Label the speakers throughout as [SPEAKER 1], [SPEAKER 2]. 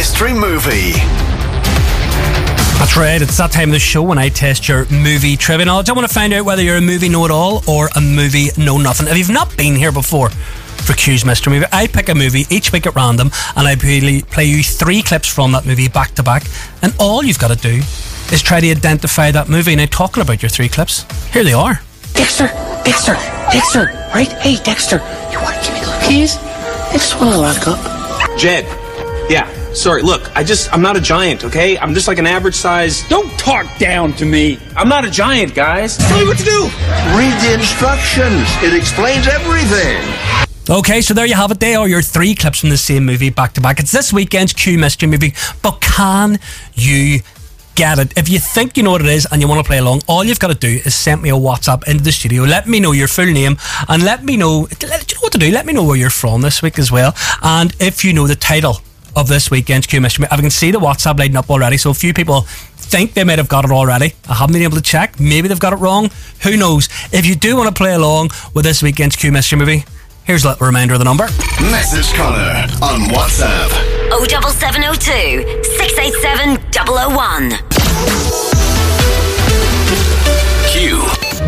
[SPEAKER 1] Mystery Movie.
[SPEAKER 2] That's right, it's that time of the show when I test your movie trivia knowledge. I want to find out whether you're a movie know-it-all or a movie know-nothing. If you've not been here before for Q's Mystery Movie, I pick a movie each week at random and I play you 3 clips from that movie back to back, and all you've got to do is try to identify that movie. Now, talking about your 3 clips, here they are.
[SPEAKER 3] Dexter, right? Hey, Dexter, you want to give me the keys? I just want to lock up.
[SPEAKER 4] Jed, yeah, sorry, look, I'm not a giant, okay? I'm just like an average size.
[SPEAKER 5] Don't talk down to me.
[SPEAKER 4] I'm not a giant, guys. Tell me what to do.
[SPEAKER 1] Read the instructions. It explains everything.
[SPEAKER 2] Okay, so there you have it. They are your 3 clips from the same movie back to back. It's this weekend's Q Mystery Movie, but can you get it? If you think you know what it is and you want to play along, all you've got to do is send me a WhatsApp into the studio. Let me know your full name and let me know, you know what to do, let me know where you're from this week as well, and if you know the title of this weekend's Q Mystery. I can see the WhatsApp lighting up already, so a few people think they might have got it already. I haven't been able to check. Maybe they've got it wrong. Who knows? If you do want to play along with this weekend's Q Mystery Movie, here's a little reminder of the number.
[SPEAKER 1] Message Connor on WhatsApp.
[SPEAKER 6] 07702 687 001.
[SPEAKER 1] Q.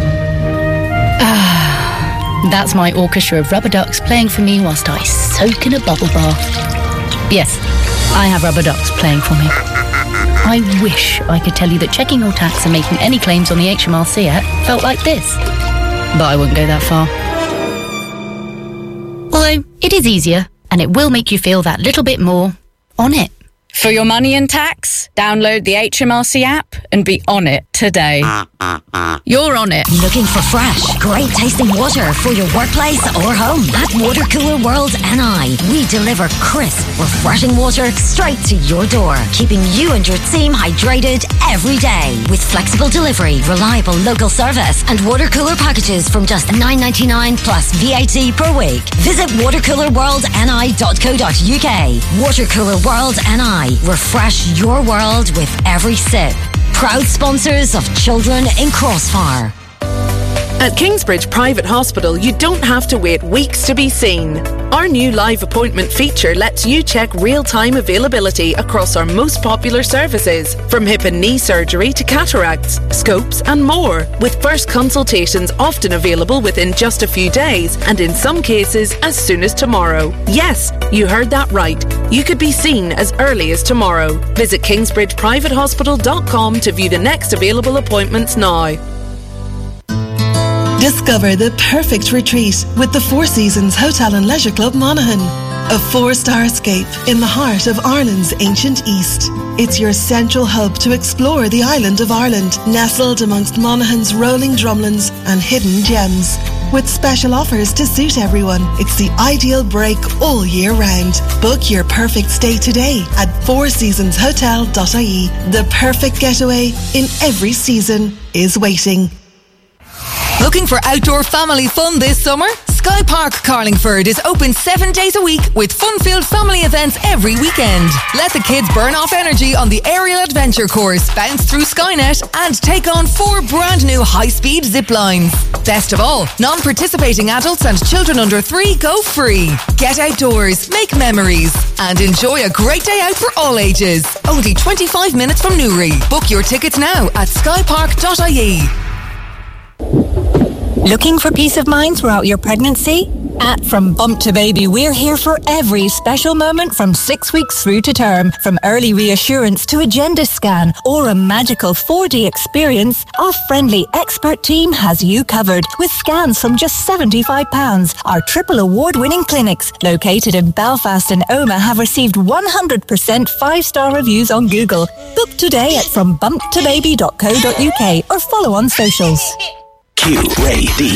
[SPEAKER 7] That's my orchestra of rubber ducks playing for me whilst I soak in a bubble bath. Yes, I have rubber ducks playing for me. I wish I could tell you that checking your tax and making any claims on the HMRC app felt like this, but I wouldn't go that far. Although, it is easier, and it will make you feel that little bit more on it.
[SPEAKER 8] For your money and tax, download the HMRC app and be on it today. You're on it.
[SPEAKER 6] Looking for fresh, great tasting water for your workplace or home? At Water Cooler World NI, we deliver crisp, refreshing water straight to your door, keeping you and your team hydrated every day. With flexible delivery, reliable local service, and water cooler packages from just $9.99 plus VAT per week. Visit watercoolerworldni.co.uk. Water Cooler World NI. Refresh your world with every sip. Proud sponsors of Children in Crossfire.
[SPEAKER 9] At Kingsbridge Private Hospital, you don't have to wait weeks to be seen. Our new live appointment feature lets you check real-time availability across our most popular services, from hip and knee surgery to cataracts, scopes and more, with first consultations often available within just a few days and in some cases as soon as tomorrow. Yes, you heard that right. You could be seen as early as tomorrow. Visit kingsbridgeprivatehospital.com to view the next available appointments now.
[SPEAKER 10] Discover the perfect retreat with the Four Seasons Hotel and Leisure Club Monaghan. A 4-star escape in the heart of Ireland's ancient East. It's your central hub to explore the island of Ireland, nestled amongst Monaghan's rolling drumlins and hidden gems. With special offers to suit everyone, it's the ideal break all year round. Book your perfect stay today at fourseasonshotel.ie. The perfect getaway in every season is waiting.
[SPEAKER 11] Looking for outdoor family fun this summer? Sky Park Carlingford is open 7 days a week with fun-filled family events every weekend. Let the kids burn off energy on the aerial adventure course, bounce through Skynet and take on 4 brand new high-speed zip lines. Best of all, non-participating adults and children under 3 go free. Get outdoors, make memories and enjoy a great day out for all ages. Only 25 minutes from Newry. Book your tickets now at skypark.ie.
[SPEAKER 12] Looking for peace of mind throughout your pregnancy? At From Bump to Baby, we're here for every special moment from 6 weeks through to term. From early reassurance to a gender scan or a magical 4D experience, our friendly expert team has you covered with scans from just £75. Our triple award-winning clinics, located in Belfast and Omagh, have received 100% 5-star reviews on Google. Book today at frombumptobaby.co.uk or follow on socials.
[SPEAKER 1] Q Radio.